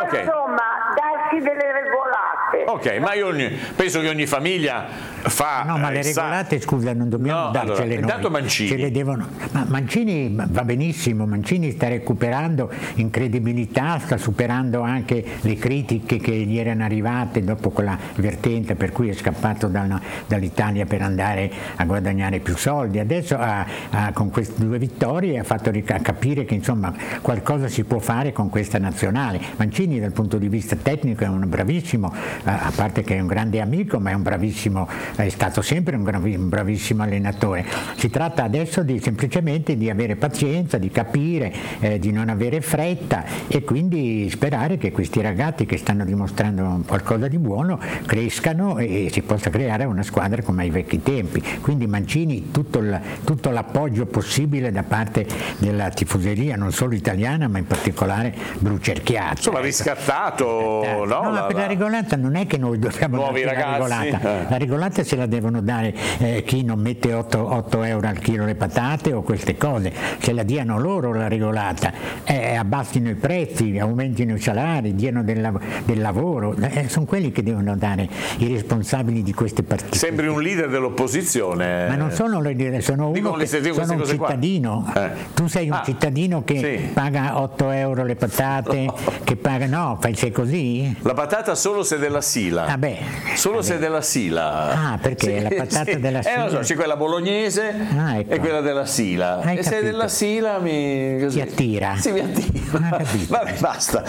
okay. Insomma, darsi delle regolate. Ok, ma penso che ogni famiglia fa... No, ma le regolate, scusa, non dobbiamo darcele noi. Intanto Mancini. Ce le devono... Ma Mancini va benissimo, Mancini sta recuperando in credibilità, sta superando anche le critiche che gli erano arrivate dopo quella vertenza per cui è scappato dall'Italia per andare a guadagnare più soldi. Adesso con queste 2 vittorie ha fatto capire che insomma qualcosa si può fare con questa nazionale. Mancini dal punto di vista tecnico è un bravissimo, a parte che è un grande amico, ma è stato sempre un bravissimo allenatore. Si tratta adesso semplicemente di avere pazienza, di capire, di non avere fretta e quindi sperare che questi ragazzi che stanno dimostrando qualcosa di buono crescano e si possa creare una squadra come ai vecchi tempi. Quindi Mancini tutto l'appoggio possibile da parte della tifoseria, non solo italiana ma in particolare brucerchiata. Insomma, riscattato, no? Ma per la regolata non è che noi dobbiamo nuovi dare la regolata. La regolata se la devono dare chi non mette 8 euro al chilo le patate o queste cose, se la diano loro la regolata, abbassino i prezzi, aumentino i salari, diano del lavoro, sono quelli che devono dare i responsabili di queste partite. Sembri un leader dell'opposizione. Ma non sono leader, sono un cittadino. Tu sei un cittadino che paga 8 euro le patate, che paga, no, sei così? La patata solo se della Sila. Solo se della Sila. Ah, perché la patata della Sila? Non so, c'è quella bolognese e quella della Sila. Hai e se capito. della Sila ti attira. Sì, mi attira. Vabbè, basta.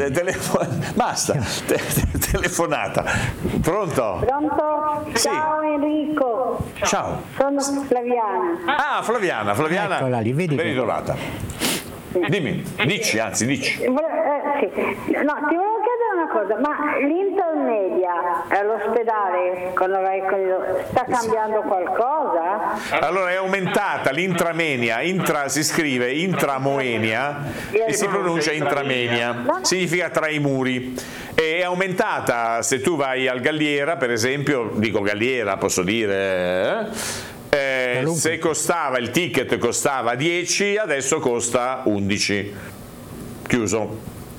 Basta. Telefonata. Pronto? Pronto? Sì. Ciao Enrico. Ciao. Sono Flaviana. Ah, Flaviana. Eccola lì, vedi ben ritrovata. Dici. Sì. No, ti volevo chiedere una cosa, ma l'intermedia all'ospedale sta cambiando qualcosa? Allora è aumentata l'intramenia, si scrive intramoenia e si pronuncia intramenia, significa tra i muri. È aumentata, se tu vai al Galliera, per esempio, dico Galliera, posso dire... se il ticket costava 10, adesso costa 11. Chiuso.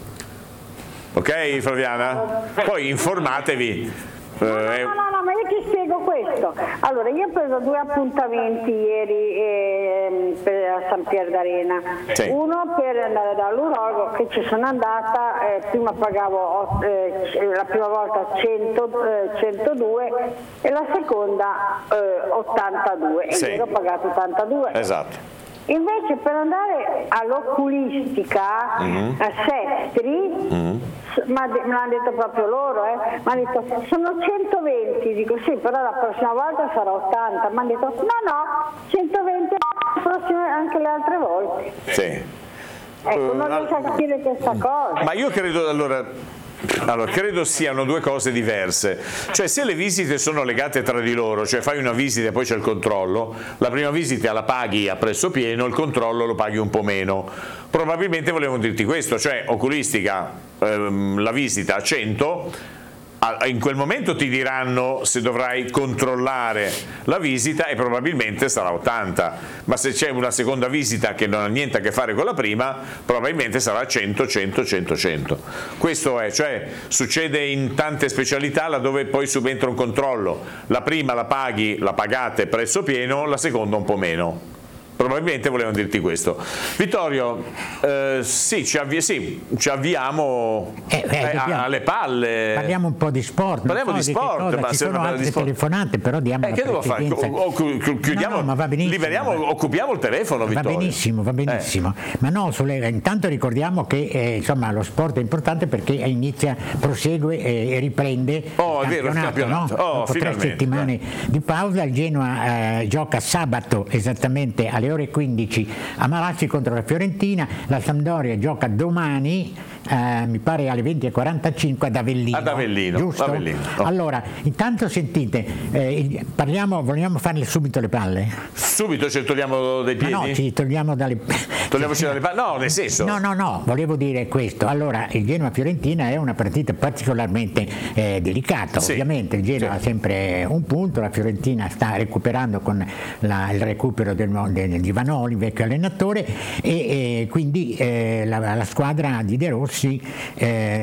Ok, Flaviana? Poi informatevi. No, ma io ti spiego questo. Allora, io ho preso 2 appuntamenti ieri a San Pier d'Arena. Sì. Uno per andare dall'urologo, che ci sono andata, prima pagavo la prima volta 102 e la seconda 82 e ieri ho pagato 82. Esatto. Invece per andare all'oculistica a Sestri, me l'hanno detto proprio loro, mi hanno detto sono 120, dico sì, però la prossima volta sarà 80, mi hanno detto no, 120 anche le altre volte. Sì. Ecco, non riesco a capire questa cosa. Ma io credo credo siano 2 cose diverse. Cioè, se le visite sono legate tra di loro, cioè fai una visita e poi c'è il controllo, la prima visita la paghi a prezzo pieno, il controllo lo paghi un po' meno. Probabilmente volevano dirti questo, cioè oculistica, la visita a 100, in quel momento ti diranno se dovrai controllare la visita e probabilmente sarà 80, ma se c'è una seconda visita che non ha niente a che fare con la prima, probabilmente sarà 100. Questo è, cioè succede in tante specialità laddove poi subentra un controllo. La prima la pagate prezzo pieno, la seconda un po' meno. Probabilmente volevano dirti questo. Vittorio, ci avviamo alle palle. Parliamo un po' di sport. Parliamo di sport, ma ci sono altre telefonate, però diamo la che devo fare? Chiudiamo, no, ma va benissimo. Liberiamo, occupiamo il telefono, Vittorio. Va benissimo. Ma no, intanto ricordiamo che insomma lo sport è importante perché prosegue e riprende il campionato. No? Dopo 3 settimane di pausa, il Genoa gioca sabato esattamente alle ore 15 a Marassi contro la Fiorentina, la Sampdoria gioca domani mi pare alle 20:45 ad Avellino, giusto? Avellino. Allora, intanto sentite, vogliamo farle subito le palle? Subito ci togliamo dai piedi? Ma no, ci togliamo Togliamoci dalle palle? No, nel senso. No, volevo dire questo. Allora, il Genoa-Fiorentina è una partita particolarmente delicata, ovviamente. Il Genoa ha sempre un punto, la Fiorentina sta recuperando con il recupero di Vanoli, vecchio allenatore, e quindi la squadra di De Rossi